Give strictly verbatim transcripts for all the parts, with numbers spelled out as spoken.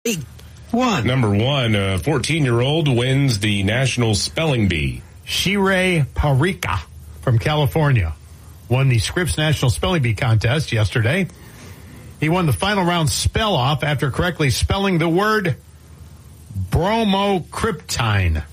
One. Number one, a fourteen-year-old wins the National Spelling Bee. Shirei Parika from California won the Scripps National Spelling Bee contest yesterday. He won the final round spell-off after correctly spelling the word bromocryptine.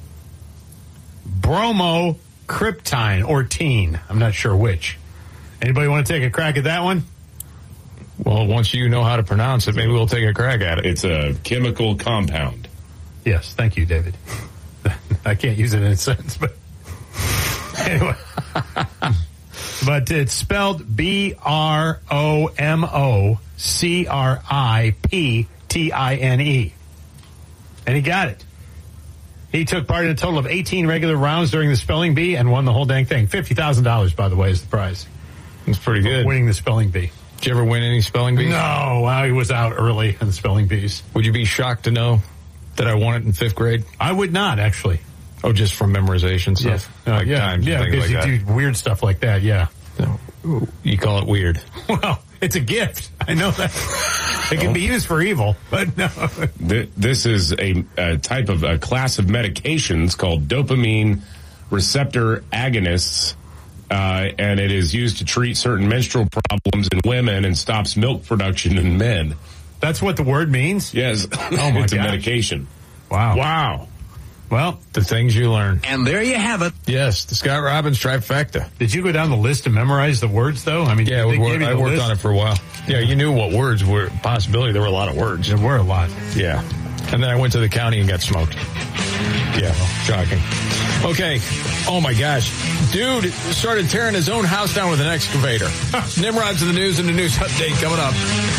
Bromocryptine, or teen. I'm not sure which. Anybody want to take a crack at that one? Well, once you know how to pronounce it, maybe we'll take a crack at it. It's a chemical compound. Yes, thank you, David. I can't use it in a sentence, but anyway. But it's spelled B R O M O C R I P T I N E. And he got it. He took part in a total of eighteen regular rounds during the spelling bee and won the whole dang thing. fifty thousand dollars, by the way, is the prize. That's pretty good. Winning the spelling bee. Did you ever win any spelling bees? No, I was out early in the spelling bees. Would you be shocked to know that I won it in fifth grade? I would not, actually. Oh, just from memorization stuff? Yeah, uh, like yeah, times yeah and things because like you that. do weird stuff like that, yeah. No. You call it weird. Well, it's a gift. I know that. It can be used for evil, but no. This is a, a type of a class of medications called dopamine receptor agonists. Uh, and it is used to treat certain menstrual problems in women and stops milk production in men. That's what the word means? Yes. Oh, my It's a gosh. medication. Wow. Wow. Well, The things you learn. And there you have it. Yes, the Scott Robbins trifecta. did you go down the list to memorize the words, though? I mean, Yeah, they we gave wor- you I the worked list? on it for a while. Yeah, you knew what words were possibility. There were a lot of words. There were a lot. Yeah. And then I went to the county and got smoked. Yeah, shocking. Okay. Oh, my gosh. Dude started tearing his own house down with an excavator. Nimrod's in the news and the news update coming up.